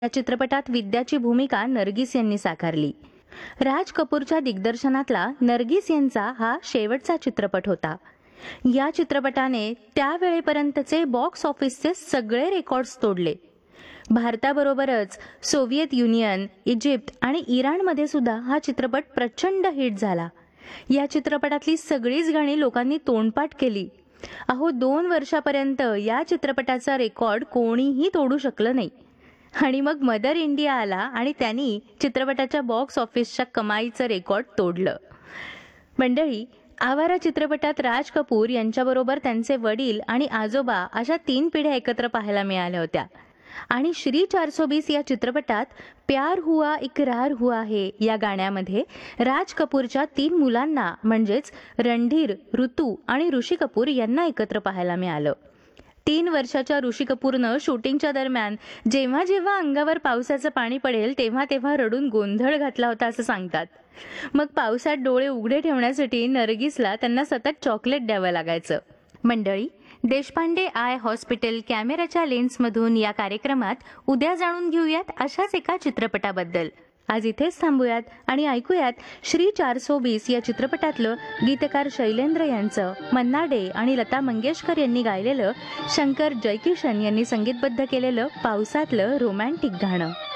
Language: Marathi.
या चित्रपटात विद्याची भूमिका नर्गिस यांनी साकारली. राज कपूरच्या दिग्दर्शनातला नर्गिस यांचा हा शेवटचा चित्रपट होता. या चित्रपटाने त्यावेळेपर्यंतचे बॉक्स ऑफिसचे सगळे रेकॉर्ड्स तोडले. भारताबरोबरच सोव्हिएत युनियन, इजिप्त आणि इराणमध्ये सुद्धा हा चित्रपट प्रचंड हिट झाला. या चित्रपटातली सगळीच गाणी लोकांनी तोंडपाठ केली. अहो 2 वर्षापर्यंत या चित्रपटाचा रेकॉर्ड कोणीही तोडू शकलं नाही. आणि मग मदर इंडिया आला आणि त्यांनी चित्रपटाच्या बॉक्स ऑफिसच्या कमाईचं रेकॉर्ड तोडलं. मंडळी, आवारा चित्रपटात राज कपूर यांच्याबरोबर त्यांचे वडील आणि आजोबा अशा 3 पिढ्या एकत्र पाहायला मिळाल्या होत्या. आणि श्री 420 या चित्रपटात प्यार हुआ इकरार हुआ है या गाण्यामध्ये राज कपूरच्या 3 मुलांना म्हणजेच रणधीर, ऋतू आणि ऋषी कपूर यांना एकत्र पाहायला मिळालं. 3 वर्षाच्या ऋषी कपूरनं शूटिंगच्या दरम्यान जेव्हा जेव्हा अंगावर पावसाचं पाणी पडेल तेव्हा तेव्हा रडून गोंधळ घातला होता असं सांगतात. मग पावसात डोळे उघडे ठेवण्यासाठी नर्गिसला त्यांना सतत चॉकलेट द्यावं लागायचं. मंडळी, देशपांडे आय हॉस्पिटल कॅमेऱ्याच्या लेन्समधून या कार्यक्रमात उद्या जाणून घेऊयात अशाच एका चित्रपटाबद्दल. आज इथेच थांबूयात आणि ऐकूयात श्री 420 या चित्रपटातलं गीतकार शैलेंद्र यांचं मन्ना डे आणि लता मंगेशकर यांनी गायलेलं, शंकर जयकिशन यांनी संगीतबद्ध केलेलं पावसातलं रोमॅन्टिक गाणं.